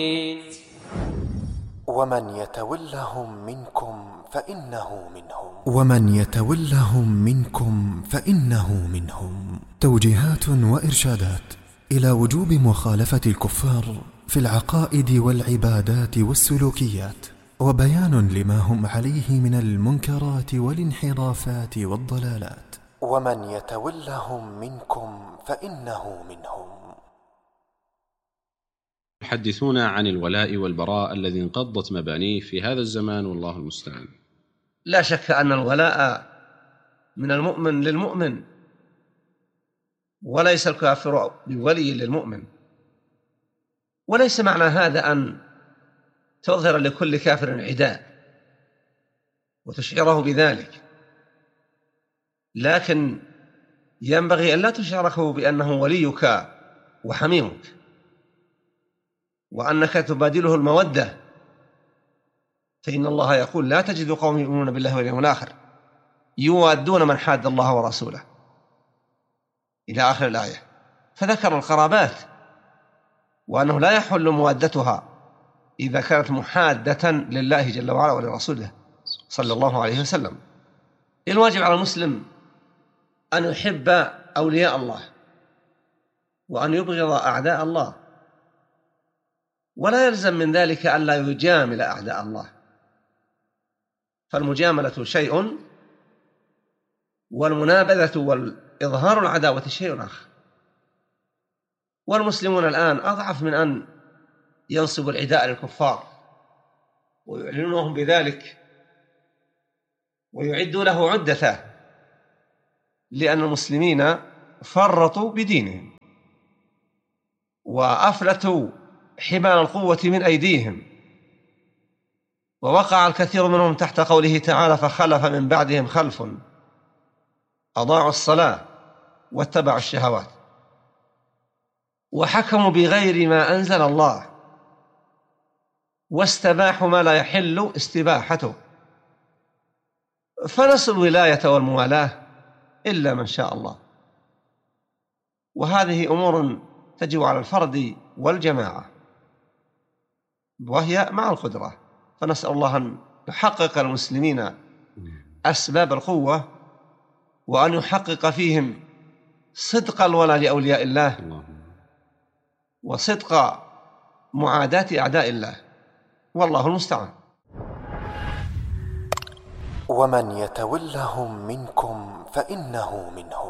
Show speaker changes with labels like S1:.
S1: ومن يتولهم منكم فإنه منهم. توجيهات وإرشادات إلى وجوب مخالفة الكفار في العقائد والعبادات والسلوكيات، وبيان لما هم عليه من المنكرات والانحرافات والضلالات. ومن يتولهم منكم فإنه منهم.
S2: يحدثون عن الولاء والبراء الذي انقضت مبانيه في هذا الزمان، والله المستعان.
S3: لا شك أن الولاء من المؤمن للمؤمن، وليس الكافر بولي للمؤمن. وليس معنى هذا أن تظهر لكل كافر عداء وتشعره بذلك، لكن ينبغي أن لا تشعره بأنه وليك وحميمك، وأنك تبادله المودة، فإن الله يقول: لا تجد قوم يؤمنون بالله واليوم الآخر يوادون من حاد الله ورسوله، إلى آخر الآية. فذكر القرابات وأنه لا يحل موادتها إذا كانت محادة لله جل وعلا ولرسوله صلى الله عليه وسلم. الواجب على المسلم أن يحب أولياء الله وأن يبغض أعداء الله، ولا يلزم من ذلك أن لا يجامل أعداء الله، فالمجاملة شيء والمنابذة والإظهار العداوة شيء آخر. والمسلمون الآن أضعف من أن ينصبوا العداء للكفار ويعلنونهم بذلك ويعدوا له عدته، لأن المسلمين فرطوا بدينهم وأفلتوا حبال القوة من أيديهم، ووقع الكثير منهم تحت قوله تعالى: فخلف من بعدهم خلف أضاعوا الصلاة واتبعوا الشهوات وحكموا بغير ما أنزل الله واستباحوا ما لا يحل استباحته، فنسوا الولاية والموالاة إلا من شاء الله. وهذه أمور تجب على الفرد والجماعة، وهي مع القدرة. فنسأل الله أن يحقق المسلمين أسباب القوة، وأن يحقق فيهم صدق الولاء لأولياء الله وصدق معاداة أعداء الله، والله المستعان.
S1: ومن يتولهم منكم فإنه منهم.